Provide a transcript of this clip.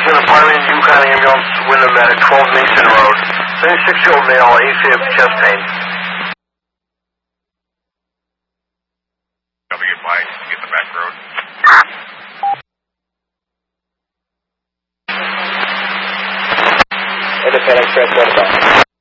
Boston Apartment, Yukon Ambulance, Wyndham at 12 Mason Road. 36-year-old male, AFib, chest pain. Get the back road. Independent, transfer.